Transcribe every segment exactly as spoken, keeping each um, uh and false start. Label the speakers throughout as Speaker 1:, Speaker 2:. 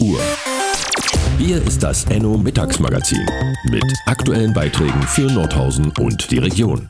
Speaker 1: Uhr. Hier ist das Enno Mittagsmagazin mit aktuellen Beiträgen für Nordhausen und die Region.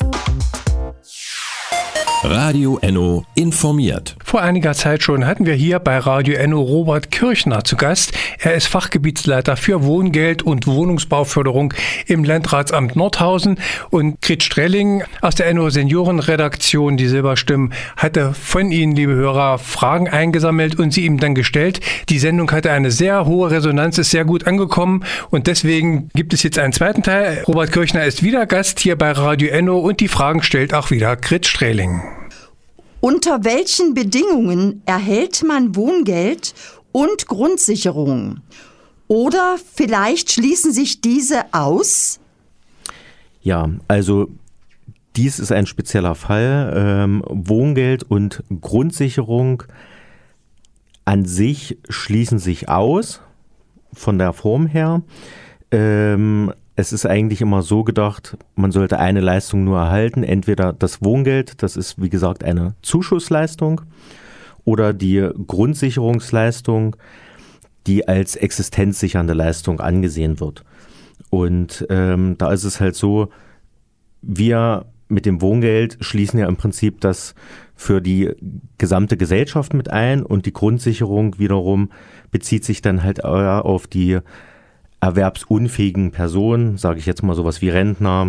Speaker 1: Radio Enno informiert.
Speaker 2: Vor einiger Zeit schon hatten wir hier bei Radio Enno Robert Kirchner zu Gast. Er ist Fachgebietsleiter für Wohngeld und Wohnungsbauförderung im Landratsamt Nordhausen. Und Grit Strelling aus der Enno Seniorenredaktion, die Silberstimmen, hatte von Ihnen, liebe Hörer, Fragen eingesammelt und sie ihm dann gestellt. Die Sendung hatte eine sehr hohe Resonanz, ist sehr gut angekommen und deswegen gibt es jetzt einen zweiten Teil. Robert Kirchner ist wieder Gast hier bei Radio Enno und die Fragen stellt auch wieder Grit Strelling.
Speaker 3: Unter welchen Bedingungen erhält man Wohngeld und Grundsicherung? Oder vielleicht schließen sich diese aus?
Speaker 4: Ja, also dies ist ein spezieller Fall. Ähm, Wohngeld und Grundsicherung an sich schließen sich aus, von der Form her. Ähm, Es ist eigentlich immer so gedacht, man sollte eine Leistung nur erhalten, entweder das Wohngeld, das ist wie gesagt eine Zuschussleistung, oder die Grundsicherungsleistung, die als existenzsichernde Leistung angesehen wird. Und ähm, da ist es halt so, wir mit dem Wohngeld schließen ja im Prinzip das für die gesamte Gesellschaft mit ein und die Grundsicherung wiederum bezieht sich dann halt auf die erwerbsunfähigen Personen, sage ich jetzt mal sowas wie Rentner,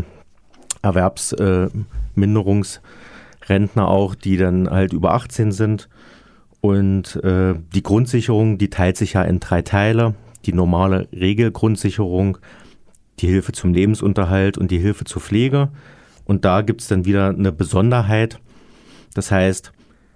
Speaker 4: Erwerbsminderungsrentner äh, auch, die dann halt über achtzehn sind. Und äh, die Grundsicherung, die teilt sich ja in drei Teile. Die normale Regelgrundsicherung, die Hilfe zum Lebensunterhalt und die Hilfe zur Pflege. Und da gibt es dann wieder eine Besonderheit. Das heißt,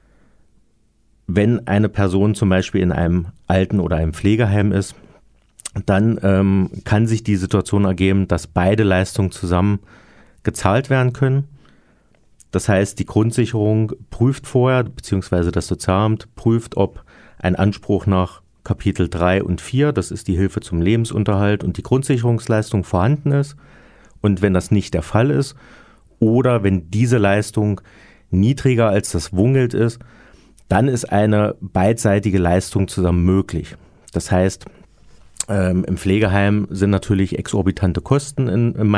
Speaker 4: wenn eine Person zum Beispiel in einem Alten- oder einem Pflegeheim ist, dann ähm, kann sich die Situation ergeben, dass beide Leistungen zusammen gezahlt werden können. Das heißt, die Grundsicherung prüft vorher, beziehungsweise das Sozialamt prüft, ob ein Anspruch nach Kapitel drei und vier, das ist die Hilfe zum Lebensunterhalt und die Grundsicherungsleistung, vorhanden ist. Und wenn das nicht der Fall ist oder wenn diese Leistung niedriger als das Wohngeld ist, dann ist eine beidseitige Leistung zusammen möglich. Das heißt, Ähm, im Pflegeheim sind natürlich exorbitante Kosten in, in